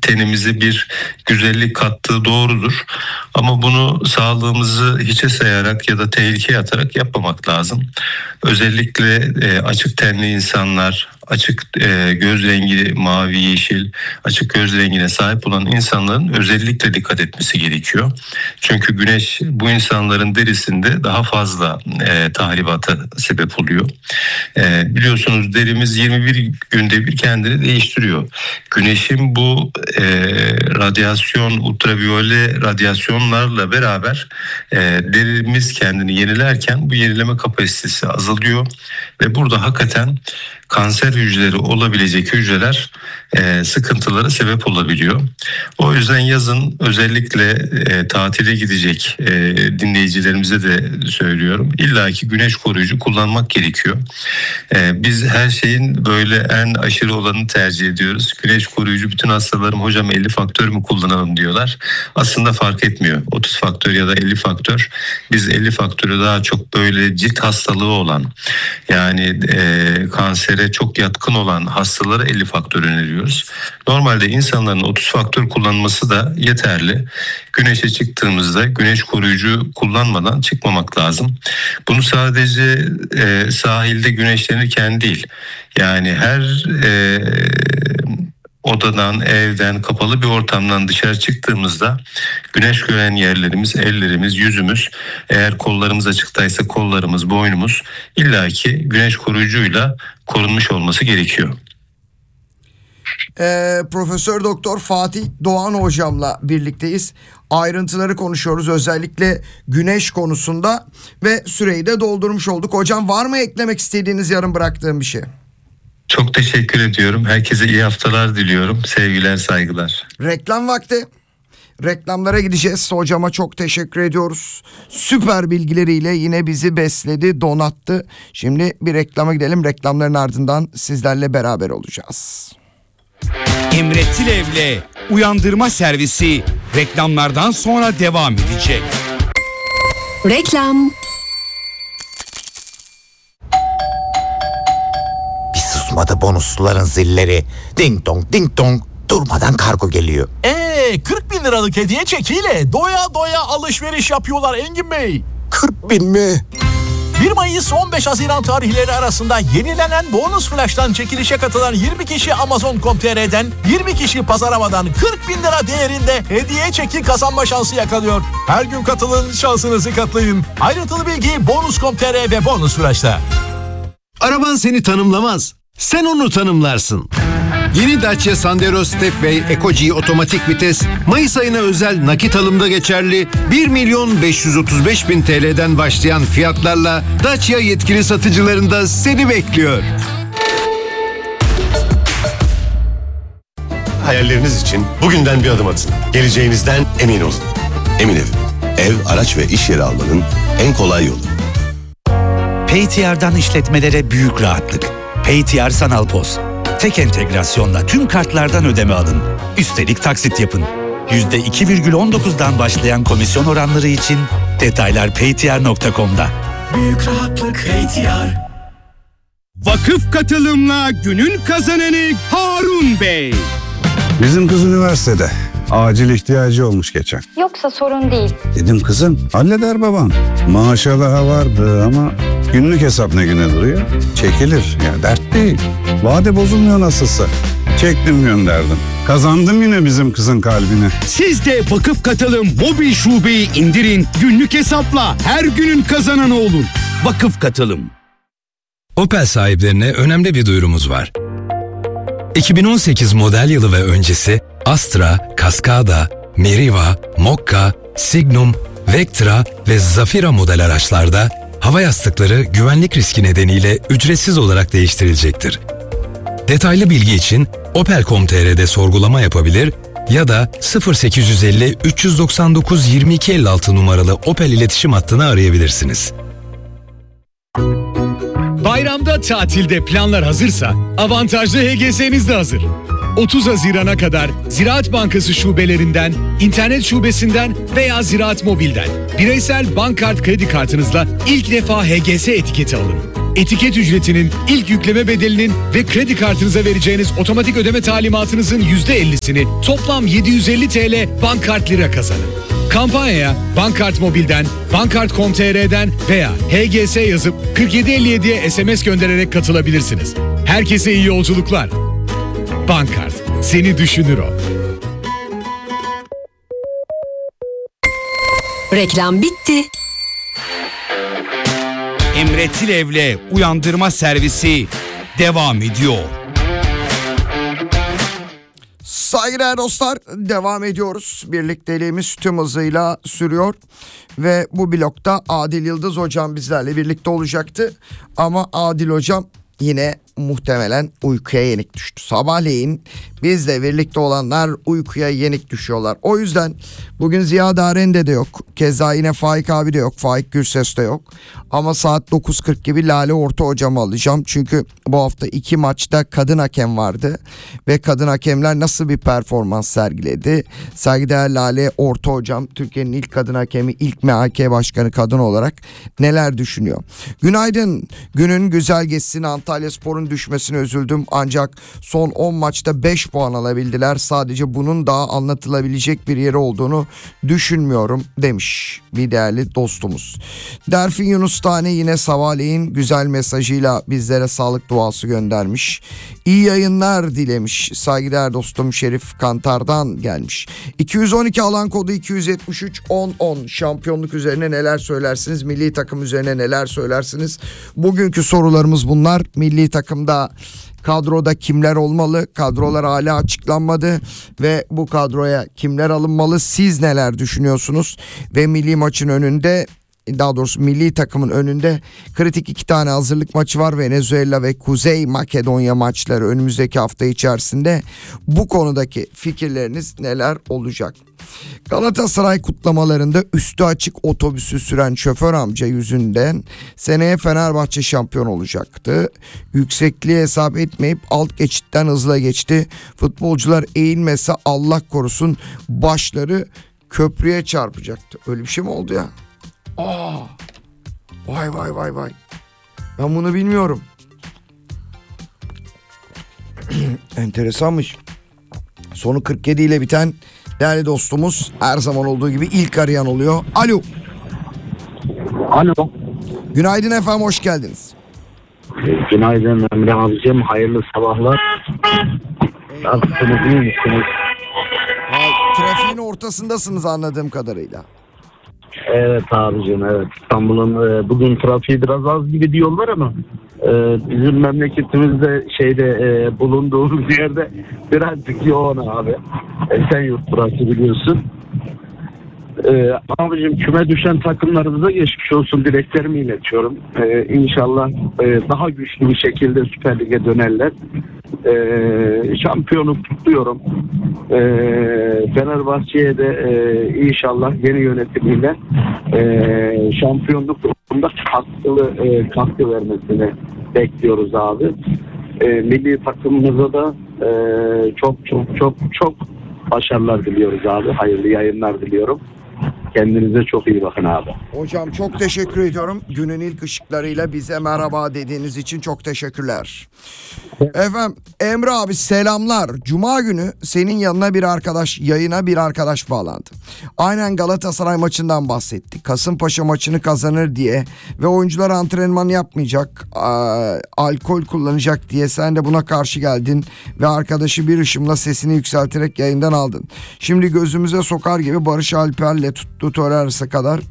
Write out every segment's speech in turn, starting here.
tenimize bir güzellik kattığı doğrudur. Ama bunu sağlığımızı hiçe sayarak ya da tehlikeye atarak yapmamak lazım. Özellikle açık tenli insanlar, açık göz rengi mavi, yeşil, açık göz rengine sahip olan insanların özellikle dikkat etmesi gerekiyor. Çünkü güneş bu insanların derisinde daha fazla tahribata sebep oluyor. Biliyorsunuz derimiz 21 günde bir kendini değiştiriyor. Güneşin bu radyasyon, ultraviyole radyasyonlarla beraber derimiz kendini yenilerken bu yenileme kapasitesi azalıyor ve burada hakikaten kanser hücreleri olabilecek hücreler sıkıntılara sebep olabiliyor. O yüzden yazın özellikle tatile gidecek dinleyicilerimize de söylüyorum. İlla ki güneş koruyucu kullanmak gerekiyor. Biz her şeyin böyle en aşırı olanını tercih ediyoruz. Güneş koruyucu bütün hastalarım hocam 50 faktör mü kullanalım diyorlar. Aslında fark etmiyor. 30 faktör ya da 50 faktör. Biz 50 faktörü daha çok böyle cilt hastalığı olan yani kansere çok yatkın olan hastalara 50 faktör öneriyoruz. Normalde insanların 30 faktör kullanması da yeterli. Güneşe çıktığımızda güneş koruyucu kullanmadan çıkmamak lazım. Bunu sadece sahilde güneşlenirken değil. Yani her odadan, evden, kapalı bir ortamdan dışarı çıktığımızda güneş gören yerlerimiz, ellerimiz, yüzümüz, eğer kollarımız açıktaysa kollarımız, boynumuz illaki güneş koruyucuyla korunmuş olması gerekiyor. Profesör Doktor Fatih Doğan hocamla birlikteyiz. Ayrıntıları konuşuyoruz özellikle güneş konusunda ve süreyi de doldurmuş olduk. Hocam var mı eklemek istediğiniz yarım bıraktığım bir şey? Çok teşekkür ediyorum. Herkese iyi haftalar diliyorum. Sevgiler, saygılar. Reklam vakti. Reklamlara gideceğiz. Hocama çok teşekkür ediyoruz. Süper bilgileriyle yine bizi besledi, donattı. Şimdi bir reklama gidelim. Reklamların ardından sizlerle beraber olacağız. Emre Tilev'le Uyandırma Servisi reklamlardan sonra devam edecek. Reklam. Bir susmadı bonusluların zilleri. Ding dong ding dong durmadan kargo geliyor. 40 bin liralık hediye çekiyle doya doya alışveriş yapıyorlar Engin Bey. 40 bin mi? 1 Mayıs 15 Haziran tarihleri arasında yenilenen bonus flash'tan çekilişe katılan 20 kişi Amazon.com.tr'den 20 kişi Pazaramadan 40 bin lira değerinde hediye çeki kazanma şansı yakalıyor. Her gün katılın, şansınızı katlayın. Ayrıntılı bilgi bonus.com.tr ve bonus flash'ta. Araban seni tanımlamaz, sen onu tanımlarsın. Yeni Dacia Sandero Stepway Eco-G otomatik vites Mayıs ayına özel nakit alımda geçerli 1.535.000 TL'den başlayan fiyatlarla Dacia yetkili satıcılarında seni bekliyor. Hayalleriniz için bugünden bir adım atın. Geleceğinizden emin olun. Emin ev, araç ve iş yeri almanın en kolay yolu. PayTR'dan işletmelere büyük rahatlık. PayTR Sanal POS. Tek entegrasyonla tüm kartlardan ödeme alın. Üstelik taksit yapın. %2,19'dan başlayan komisyon oranları için detaylar paytr.com'da. Büyük rahatlık PayTR. Vakıf katılımla günün kazananı Harun Bey. Bizim kız üniversitede. Acil ihtiyacı olmuş geçen. Yoksa sorun değil. Dedim kızım halleder baban. Maşallah vardı ama günlük hesap ne güne duruyor? Çekilir ya dert değil. Vade bozulmuyor nasılsa. Çektim gönderdim. Kazandım yine bizim kızın kalbini. Siz de Vakıf Katılım mobil şubeyi indirin. Günlük hesapla her günün kazananı olun. Vakıf Katılım. Opel sahiplerine önemli bir duyurumuz var. 2018 model yılı ve öncesi Astra, Cascada, Meriva, Mokka, Signum, Vectra ve Zafira model araçlarda hava yastıkları güvenlik riski nedeniyle ücretsiz olarak değiştirilecektir. Detaylı bilgi için opel.com.tr'de sorgulama yapabilir ya da 0850 399 2256 numaralı Opel iletişim hattını arayabilirsiniz. Bayramda tatilde planlar hazırsa avantajlı HGS'niz de hazır. 30 Haziran'a kadar Ziraat Bankası şubelerinden, internet şubesinden veya Ziraat Mobil'den bireysel bank kart kredi kartınızla ilk defa HGS etiketi alın. etiket ücretinin, ilk yükleme bedelinin ve kredi kartınıza vereceğiniz otomatik ödeme talimatınızın %50'sini toplam 750 TL Bankart Lira kazanın. Kampanyaya Bankart Mobil'den, Bankart.com.tr'den veya HGS yazıp 4757'ye SMS göndererek katılabilirsiniz. Herkese iyi yolculuklar. Bankart, seni düşünür o. Reklam bitti. Emre Tilev'le uyandırma servisi devam ediyor. Saygıdeğer dostlar, devam ediyoruz. Birlikteliğimiz tüm hızıyla sürüyor. Ve bu blokta Adil Yıldız hocam bizlerle birlikte olacaktı. Ama Adil hocam yine muhtemelen uykuya yenik düştü. Sabahleyin bizle birlikte olanlar uykuya yenik düşüyorlar. O yüzden bugün Ziya Darende de yok. Keza yine Faik abi de yok. Faik Gürses de yok. Ama saat 9.40 gibi Lale Orta hocamı alacağım. Çünkü bu hafta 2 maçta kadın hakem vardı. Ve kadın hakemler nasıl bir performans sergiledi? Saygıdeğer Lale Orta hocam, Türkiye'nin ilk kadın hakemi, ilk MHK başkanı kadın olarak neler düşünüyor? Günaydın. Günün güzel geçsin. Antalyaspor'un düşmesine üzüldüm. Ancak son 10 maçta 5 puan alabildiler. Sadece bunun daha anlatılabilecek bir yeri olduğunu düşünmüyorum demiş bir değerli dostumuz. Derfin Yunus Tane yine sabahleyin güzel mesajıyla bizlere sağlık duası göndermiş. İyi yayınlar dilemiş. Saygıdeğer dostum Şerif Kantar'dan gelmiş. 212 alan kodu 273 1010. Şampiyonluk üzerine neler söylersiniz? Milli takım üzerine neler söylersiniz? Bugünkü sorularımız bunlar. Milli takımda kadroda kimler olmalı? Kadrolar hala açıklanmadı ve bu kadroya kimler alınmalı? Siz neler düşünüyorsunuz? Ve milli maçın önünde, daha doğrusu milli takımın önünde kritik 2 tane hazırlık maçı var. Venezuela ve Kuzey Makedonya maçları önümüzdeki hafta içerisinde. Bu konudaki fikirleriniz neler olacak? Galatasaray kutlamalarında üstü açık otobüsü süren şoför amca yüzünden seneye Fenerbahçe şampiyon olacaktı. Yüksekliği hesap etmeyip alt geçitten hızla geçti. Futbolcular eğilmese Allah korusun başları köprüye çarpacaktı. Öyle bir şey mi oldu ya? Vay vay vay vay. Ben bunu bilmiyorum. Enteresanmış. Sonu 47 ile biten değerli dostumuz her zaman olduğu gibi ilk arayan oluyor. Alo. Alo. Günaydın efendim, hoş geldiniz. Günaydın Emre abicim, hayırlı sabahlar. Nasılsınız, iyi misiniz? Trafiğin ortasındasınız anladığım kadarıyla. Evet abicim, evet. İstanbul'un bugün trafiği biraz az gibi diyorlar ama bizim memleketimizde bulunduğumuz yerde birazcık yoğun abi. Esenyurt burası biliyorsun. Abicim küme düşen takımlarımıza geçmiş olsun dileklerimi iletiyorum. İnşallah daha güçlü bir şekilde Süper Lig'e dönerler. Şampiyonluk kutluyorum. Fenerbahçe'ye de inşallah yeni yönetimiyle şampiyonluk konusunda katkı vermesini bekliyoruz abi. Milli takımımıza da çok başarılar diliyoruz abi. Hayırlı yayınlar diliyorum. Kendinize çok iyi bakın abi. Hocam çok teşekkür ediyorum. Günün ilk ışıklarıyla bize merhaba dediğiniz için çok teşekkürler. Efendim Emre abi selamlar. Cuma günü senin yanına yayına bir arkadaş bağlandı. Aynen Galatasaray maçından bahsetti. Kasımpaşa maçını kazanır diye ve oyuncular antrenman yapmayacak, alkol kullanacak diye sen de buna karşı geldin ve arkadaşı bir ışımla sesini yükselterek yayından aldın. Şimdi gözümüze sokar gibi Barış Alper'le tuttu Torreira'sa kadar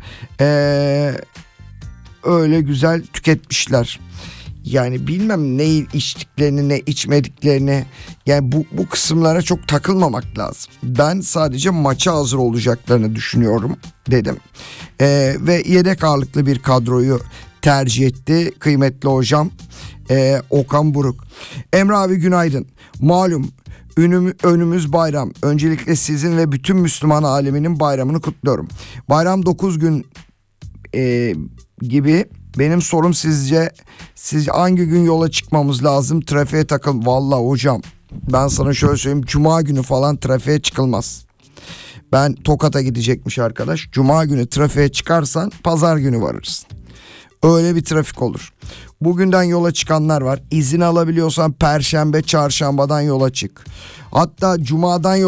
öyle güzel tüketmişler. Yani bilmem ne içtiklerini ne içmediklerini, yani bu kısımlara çok takılmamak lazım. Ben sadece maça hazır olacaklarını düşünüyorum dedim. Ve yedek ağırlıklı bir kadroyu tercih etti kıymetli hocam Okan Buruk. Emre abi günaydın. Malum önümüz bayram. Öncelikle sizin ve bütün Müslüman aleminin bayramını kutluyorum. Bayram 9 gün gibi. Benim sorum sizce hangi gün yola çıkmamız lazım? Trafiğe takıl. Vallahi hocam ben sana şöyle söyleyeyim. Cuma günü falan trafiğe çıkılmaz. Ben Tokat'a gidecekmiş arkadaş. Cuma günü trafiğe çıkarsan pazar günü varırsın. Öyle bir trafik olur. Bugünden yola çıkanlar var. İzin alabiliyorsan Perşembe, Çarşambadan yola çık. Hatta Cuma'dan